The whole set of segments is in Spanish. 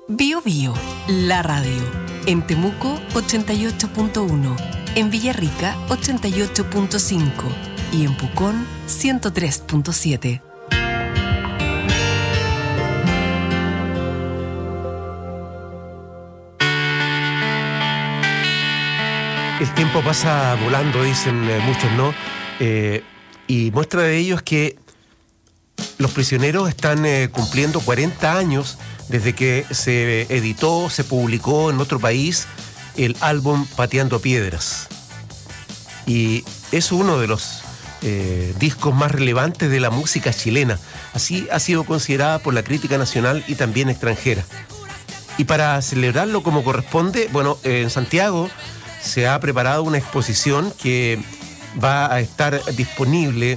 Bio Bio, la radio. En Temuco, 88.1. En Villarrica, 88.5. Y en Pucón, 103.7. El tiempo pasa volando, dicen muchos, ¿no? Y muestra de ello es que Los Prisioneros están cumpliendo 40 años desde que se editó, se publicó en otro país el álbum Pateando Piedras. Y es uno de los discos más relevantes de la música chilena. Así ha sido considerada por la crítica nacional y también extranjera. Y para celebrarlo como corresponde, bueno, en Santiago se ha preparado una exposición que va a estar disponible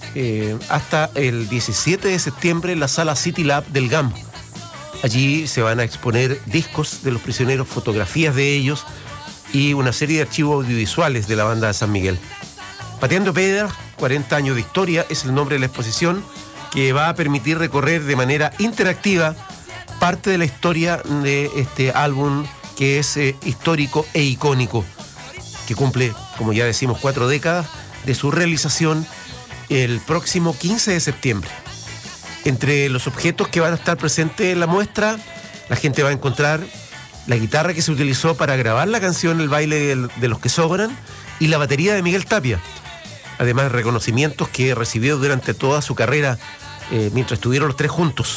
hasta el 17 de septiembre en la sala City Lab del GAM. Allí se van a exponer discos de Los Prisioneros, fotografías de ellos y una serie de archivos audiovisuales de la banda de San Miguel. Pateando Piedras, 40 años de historia, es el nombre de la exposición, que va a permitir recorrer de manera interactiva parte de la historia de este álbum que es histórico e icónico, que cumple, como ya decimos, 4 décadas de su realización el próximo 15 de septiembre. Entre los objetos que van a estar presentes en la muestra, la gente va a encontrar la guitarra que se utilizó para grabar la canción El baile de los que sobran y la batería de Miguel Tapia. Además, reconocimientos que recibió durante toda su carrera mientras estuvieron los tres juntos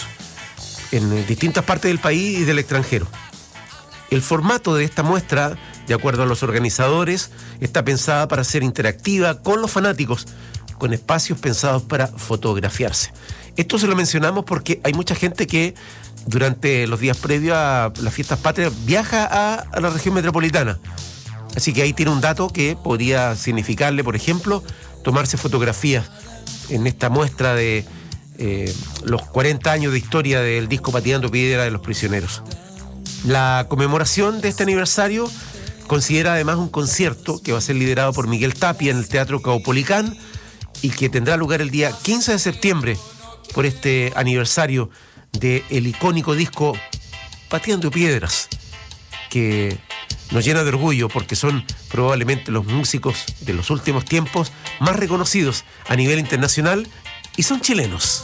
en distintas partes del país y del extranjero. El formato de esta muestra, de acuerdo a los organizadores, está pensada para ser interactiva con los fanáticos, con espacios pensados para fotografiarse. Esto se lo mencionamos porque hay mucha gente que durante los días previos a las fiestas patrias viaja a la región metropolitana. Así que ahí tiene un dato que podría significarle, por ejemplo, tomarse fotografías en esta muestra de los 40 años de historia del disco Pateando Piedra de Los Prisioneros. La conmemoración de este aniversario considera además un concierto que va a ser liderado por Miguel Tapia en el Teatro Caupolicán y que tendrá lugar el día 15 de septiembre por este aniversario del icónico disco Pateando Piedras, que nos llena de orgullo porque son probablemente los músicos de los últimos tiempos más reconocidos a nivel internacional y son chilenos.